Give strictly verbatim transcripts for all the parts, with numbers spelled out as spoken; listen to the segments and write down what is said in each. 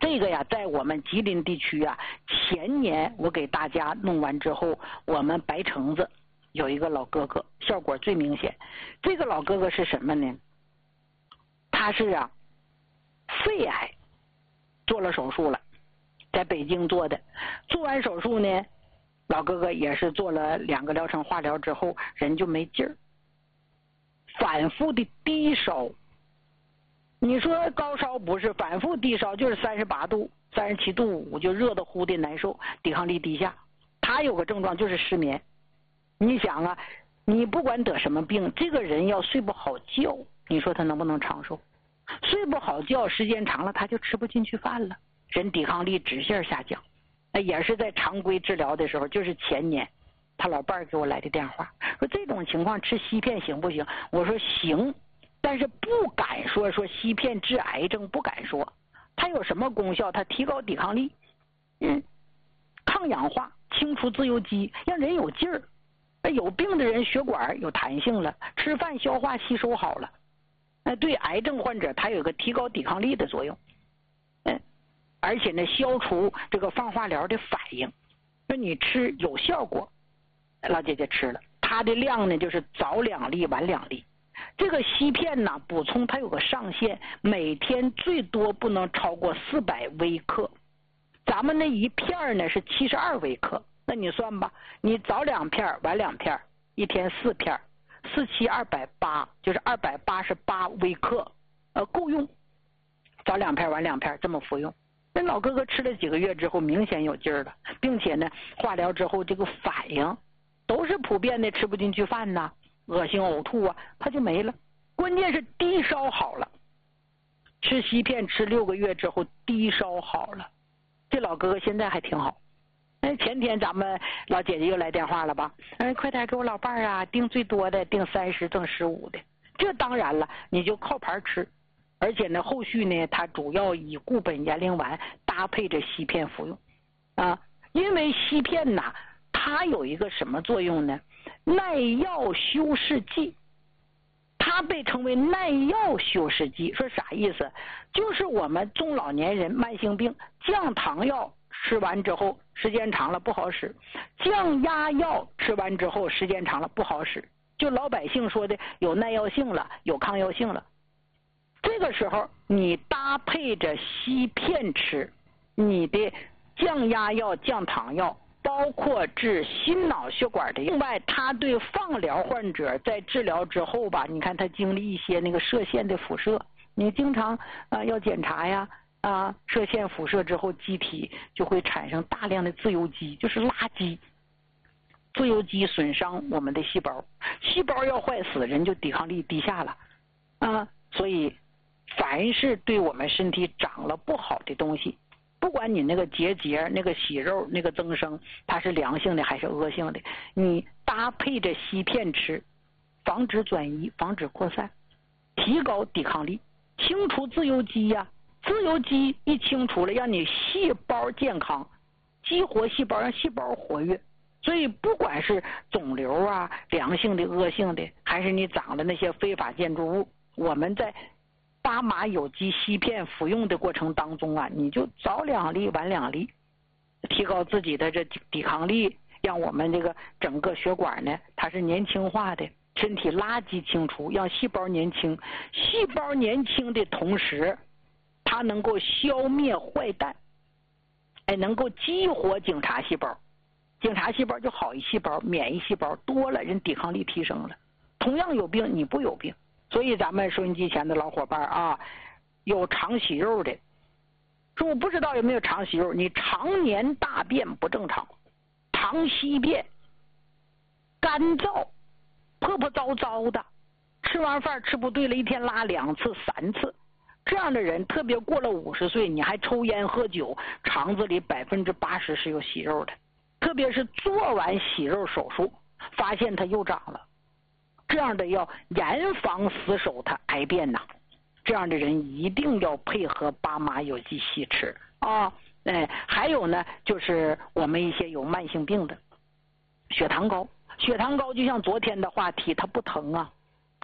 这个呀，在我们吉林地区啊，前年我给大家弄完之后，我们白城子有一个老哥哥，效果最明显。这个老哥哥是什么呢？他是啊，肺癌做了手术了，在北京做的。做完手术呢，老哥哥也是做了两个疗程化疗之后，人就没劲儿，反复的低烧。你说高烧不是，反复低烧就是三十八度、三十七度五，就热的乎的难受，抵抗力低下。他有个症状就是失眠。你想啊，你不管得什么病，这个人要睡不好觉，你说他能不能长寿？睡不好觉，时间长了他就吃不进去饭了，人抵抗力直线下降。也是在常规治疗的时候，就是前年，他老伴儿给我来的电话，说这种情况吃西片行不行？我说行。但是不敢说说西片治癌症，不敢说它有什么功效，它提高抵抗力，嗯，抗氧化，清除自由基，让人有劲儿。有病的人血管有弹性了，吃饭消化吸收好了。那对癌症患者它有个提高抵抗力的作用，嗯，而且呢消除这个放化疗的反应。那你吃有效果，老姐姐吃了，它的量呢就是早两粒晚两粒。这个西片呢，补充它有个上限，每天最多不能超过四百微克。咱们那一片呢是七十二微克，那你算吧，你早两片，晚两片，一天四片，四七二百八，就是二百八十八微克，呃，够用。早两片，晚两片，这么服用。那老哥哥吃了几个月之后，明显有劲儿了，并且呢，化疗之后这个反应都是普遍的，吃不进去饭呐。恶心呕吐啊，它就没了。关键是低烧好了，吃西片吃六个月之后低烧好了，这老哥哥现在还挺好。哎，前天咱们老姐姐又来电话了吧？哎，快点给我老伴儿啊订最多的，订三十赠十五的。这当然了，你就靠盘吃，而且呢，后续呢，它主要以固本延龄丸搭配着西片服用啊，因为西片呐，它有一个什么作用呢？耐药修饰剂，它被称为耐药修饰剂，说啥意思？就是我们中老年人慢性病降糖药吃完之后时间长了不好使，降压药吃完之后时间长了不好使，就老百姓说的有耐药性了，有抗药性了。这个时候你搭配着西片吃，你的降压药、降糖药包括治心脑血管的。另外他对放疗患者在治疗之后吧，你看他经历一些那个射线的辐射，你经常啊、呃、要检查呀啊，射线辐射之后机体就会产生大量的自由基，就是垃圾。自由基损伤我们的细胞，细胞要坏死，人就抵抗力低下了啊。所以凡是对我们身体长了不好的东西，不管你那个结节、那个息肉、那个增生，它是良性的还是恶性的，你搭配着西片吃，防止转移，防止扩散，提高抵抗力，清除自由基呀、啊。自由基一清除了，让你细胞健康，激活细胞，让细胞活跃。所以不管是肿瘤啊，良性的、恶性的，还是你长了那些非法建筑物，我们在巴马有机西片服用的过程当中啊，你就早两粒晚两粒，提高自己的这抵抗力，让我们这个整个血管呢，它是年轻化的，身体垃圾清除，让细胞年轻。细胞年轻的同时，它能够消灭坏蛋，哎，能够激活警察细胞，警察细胞就好一细胞，免疫细胞多了，人抵抗力提升了。同样有病，你不有病。所以咱们收音机前的老伙伴啊，有肠息肉的，说我不知道有没有肠息肉，你常年大便不正常，肠稀便，干燥，破破糟糟的，吃完饭吃不对了，一天拉两次三次，这样的人特别过了五十岁，你还抽烟喝酒，肠子里百分之八十是有息肉的，特别是做完息肉手术，发现它又长了。这样的要严防死守它癌变呐，这样的人一定要配合巴马有机西吃啊。哎，还有呢，就是我们一些有慢性病的，血糖高，血糖高就像昨天的话题，它不疼啊，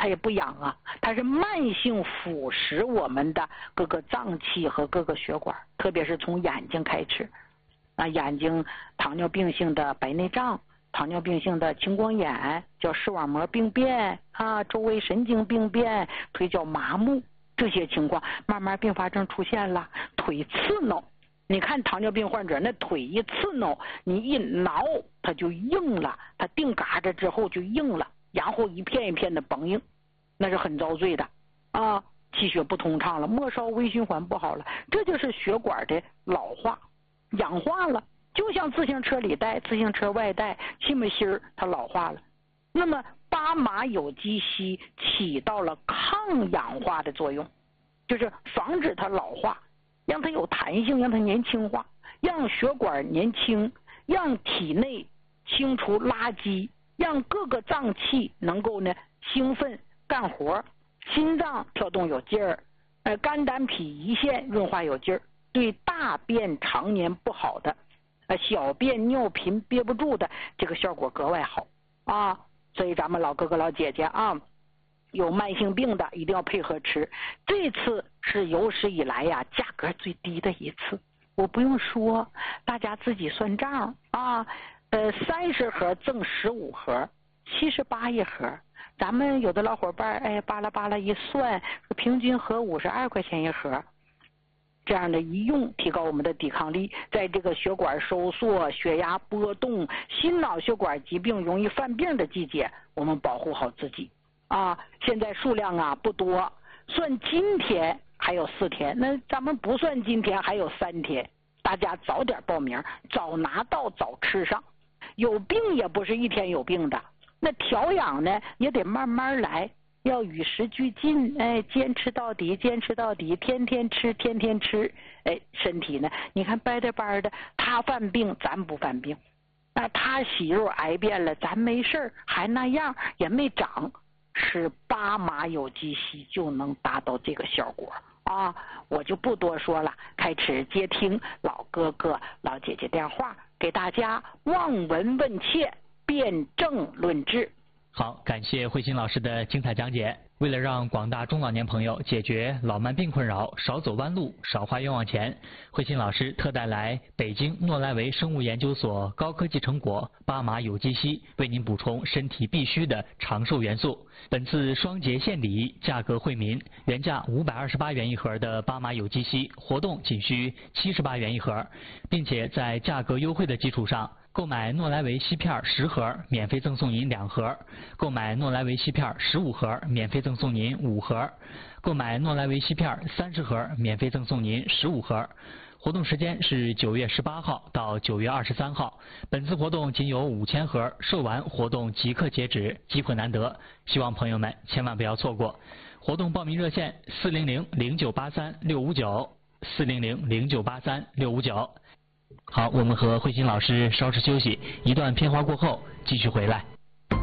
它也不痒啊，它是慢性腐蚀我们的各个脏器和各个血管，特别是从眼睛开始啊，眼睛糖尿病性的白内障，糖尿病性的青光眼，叫视网膜病变啊，周围神经病变，腿脚麻木，这些情况慢慢并发症出现了，腿刺挠。你看糖尿病患者那腿一刺挠，你一挠它就硬了，它定嘎着之后就硬了，然后一片一片的绷硬，那是很遭罪的啊，气血不通畅了，末梢微循环不好了，这就是血管的老化氧化了，就像自行车里带自行车外带气门芯儿它老化了。那么巴马有机硒起到了抗氧化的作用，就是防止它老化，让它有弹性，让它年轻化，让血管年轻，让体内清除垃圾，让各个脏器能够呢兴奋干活，心脏跳动有劲儿，呃，肝胆脾胰腺润滑有劲儿，对大便常年不好的，呃，小便尿频憋不住的，这个效果格外好啊。所以咱们老哥哥老姐姐啊，有慢性病的一定要配合吃。这次是有史以来呀价格最低的一次，我不用说，大家自己算账啊。呃，三十盒赠十五盒，七十八一盒。咱们有的老伙伴哎巴拉巴拉一算，平均合五十二块钱一盒。这样的一用，提高我们的抵抗力，在这个血管收缩、血压波动、心脑血管疾病容易犯病的季节，我们保护好自己啊。现在数量啊不多，算今天还有四天，那咱们不算今天还有三天，大家早点报名，早拿到早吃上。有病也不是一天有病的，那调养呢也得慢慢来，要与时俱进，哎，坚持到底，坚持到底，天天吃，天天吃，哎，身体呢，你看掰着掰的，他犯病，咱不犯病，那他息肉癌变了，咱没事儿，还那样也没长，吃巴马有机硒就能达到这个效果啊！我就不多说了，开始接听老哥哥、老姐姐电话，给大家望闻问切，辩证论治。 好，感谢慧心老师的精彩讲解。为了让广大中老年朋友解决老慢病困扰，少走弯路，少花冤枉钱，慧心老师特带来北京诺莱维生物研究所高科技成果巴马有机硒，为您补充身体必需的长寿元素。本次双节献礼，价格惠民，原价五百二十八元一盒的巴马有机硒，活动仅需七十八元一盒，并且在价格优惠的基础上，购买诺莱维硒片十盒，免费赠送您两盒；购买诺莱维硒片十五盒，免费赠送您五盒；购买诺莱维硒片三十盒，免费赠送您十五盒。活动时间是九月十八号到九月二十三号。本次活动仅有五千盒，售完活动即刻截止，机会难得，希望朋友们千万不要错过。活动报名热线四零零零九八三六五九四零零零九八三六五九。好，我们和慧心老师稍事休息，一段片花过后继续回来。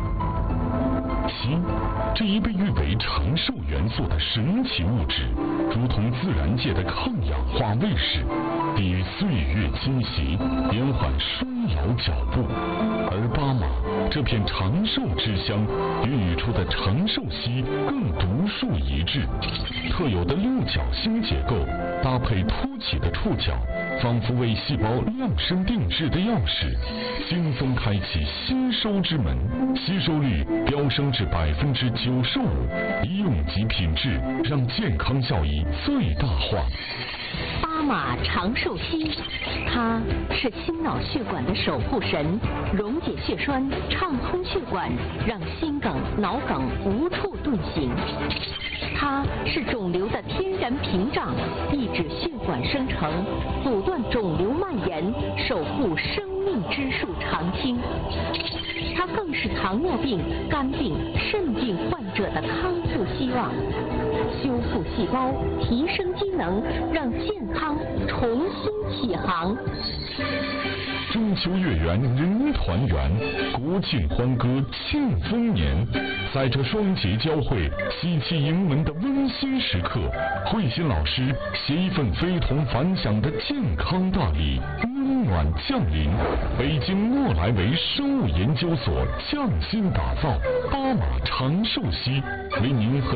硒，这一被誉为长寿元素的神奇物质，如同自然界的抗氧化卫士，抵御岁月侵袭，延缓衰老脚步。而巴马这片长寿之乡孕育出的长寿硒更独树一帜，特有的六角星结构搭配凸起的触角，仿佛为细胞量身定制的钥匙，轻松开启吸收之门，吸收率飙升至百分之九十五，用及品质让健康效益最大化。 巴马长寿硒，它是心脑血管的守护神，溶解血栓，畅通血管，让心梗、脑梗无处遁形。它是肿瘤的天然屏障，抑制血管生成，阻断肿瘤蔓延，守护生命之树长青。它更是糖尿病、肝病、肾病患者的康复希望，修复细胞，提升机能，让健康重新起航。 中秋月圆人团圆，国庆欢歌庆丰年。在这双节交汇、喜气迎门的温馨时刻，慧心老师携一份非同凡响的健康大礼，温暖降临，北京诺莱维生物研究所匠心打造巴马长寿硒，为您和